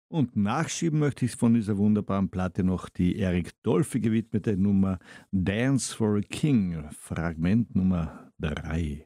Und nachschieben möchte ich von dieser wunderbaren Platte noch die Eric Dolphy gewidmete Nummer „Dance for a King“, Fragment Nummer 3.